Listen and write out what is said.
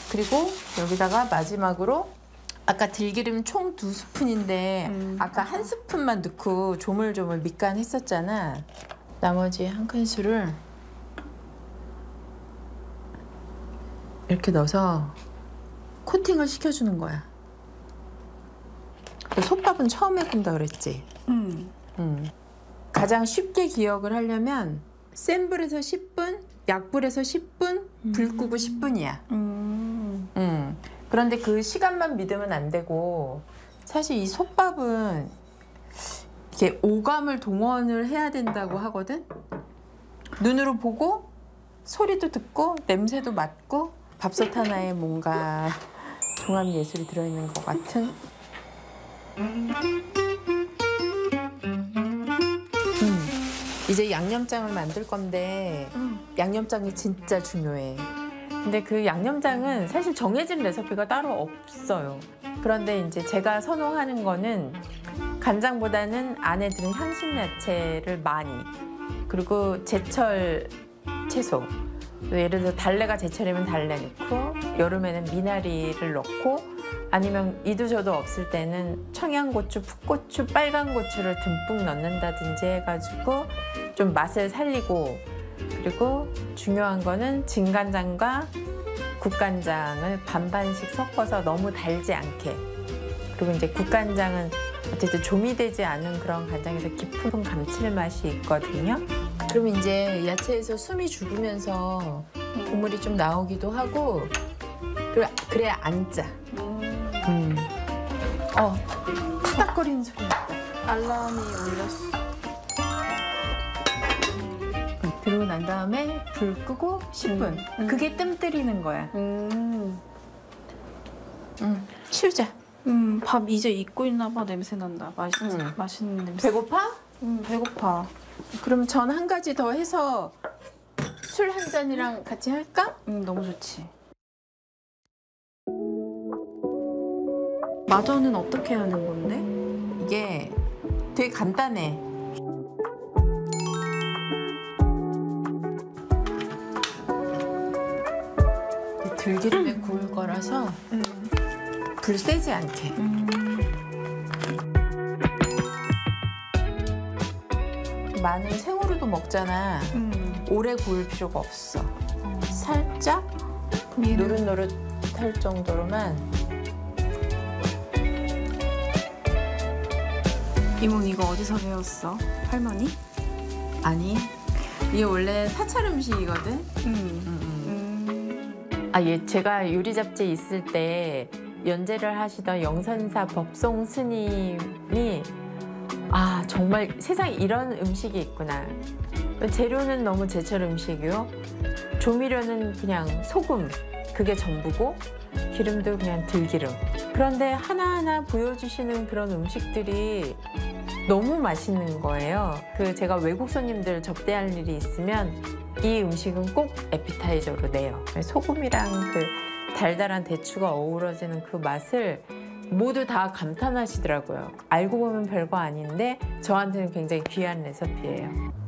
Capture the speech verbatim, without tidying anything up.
그리고 여기다가 마지막으로 아까 들기름 총 두 스푼인데 음. 아까 한 스푼만 넣고 조물조물 밑간했었잖아. 나머지 한 큰술을 이렇게 넣어서 코팅을 시켜주는 거야. 솥밥은 처음에 굽다 그랬지? 음. 음. 가장 쉽게 기억을 하려면 센 불에서 십 분, 약불에서 십 분, 불 끄고 십 분이야. 음. 음. 그런데 그 시간만 믿으면 안 되고 사실 이 솥밥은 이렇게 오감을 동원을 해야 된다고 하거든. 눈으로 보고 소리도 듣고 냄새도 맡고 밥솥 하나에 뭔가 종합 예술이 들어있는 것 같은. 음. 이제 양념장을 만들 건데 음. 양념장이 진짜 중요해. 근데 그 양념장은 사실 정해진 레시피가 따로 없어요. 그런데 이제 제가 선호하는 거는 간장보다는 안에 들은 향신 야채를 많이, 그리고 제철 채소, 예를 들어 달래가 제철이면 달래 넣고 여름에는 미나리를 넣고 아니면 이도저도 없을 때는 청양고추, 풋고추, 빨간 고추를 듬뿍 넣는다든지 해가지고 좀 맛을 살리고, 그리고 중요한 거는 진간장과 국간장을 반반씩 섞어서 너무 달지 않게. 그리고 이제 국간장은 어쨌든 조미되지 않은 그런 간장에서 깊은 감칠맛이 있거든요. 그러면 이제 야채에서 숨이 죽으면서 국물이 좀 나오기도 하고, 그래야 안 짜. 음. 어, 타닥거리는 소리 났다. 알람이 울렸어. 그러고 난 다음에 불 끄고 십 분. 음, 음. 그게 뜸 들이는 거야. 음. 음. 치우자. 음, 밥 이제 익고 있나 봐. 냄새 난다. 맛있, 음. 맛있는 냄새. 배고파? 음, 배고파. 그럼 전 한 가지 더 해서 술 한 잔이랑 같이 할까? 음, 너무 좋지. 마저는 어떻게 하는 건데? 이게 되게 간단해. 들기름에 구울 거라서 음. 불 세지 않게. 음. 마늘 생으로도 먹잖아. 음. 오래 구울 필요가 없어. 음. 살짝 얘는 노릇노릇할 정도로만. 이모는 이거 어디서 배웠어? 할머니? 아니, 이게 원래 사찰 음식이거든. 음. 음. 아, 예, 제가 요리 잡지에 있을 때 연재를 하시던 영선사 법송 스님이 아, 정말 세상에 이런 음식이 있구나. 재료는 너무 제철 음식이요. 조미료는 그냥 소금, 그게 전부고 기름도 그냥 들기름. 그런데 하나하나 보여주시는 그런 음식들이 너무 맛있는 거예요. 그 제가 외국 손님들 접대할 일이 있으면 이 음식은 꼭 에피타이저로 내요. 소금이랑 그 달달한 대추가 어우러지는 그 맛을 모두 다 감탄하시더라고요. 알고 보면 별거 아닌데 저한테는 굉장히 귀한 레시피예요.